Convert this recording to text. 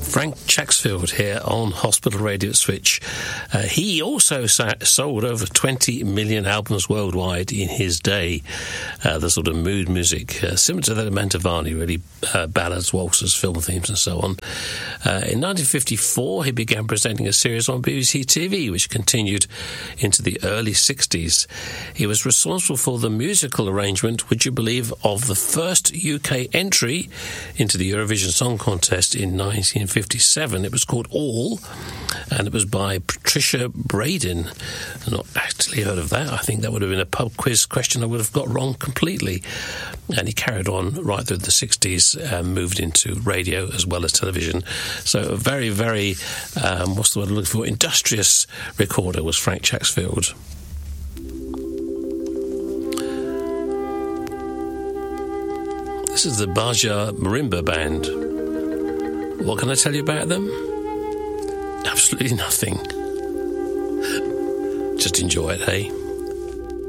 Frank Chacksfield here on Hospital Radio Switch. He also sold over 20 million albums worldwide in his day. The sort of mood music, similar to that of Mantovani, really, ballads, waltzes, film themes and so on. In 1954, he began presenting a series on BBC TV, which continued into the early 60s. He was responsible for the musical arrangement, would you believe, of the first UK entry into the Eurovision Song Contest in 1957. It was called All, and it was by Patricia Braden. I've not actually heard of that. I think that would have been a pub quiz question I would have got wrong completely. And he carried on right through the 60s, moved into radio as well as television. So a very, very, what's the word I'm looking for, industrious recorder was Frank Chacksfield. This is the Baja Marimba Band. What can I tell you about them? Absolutely nothing. Just enjoy it, hey?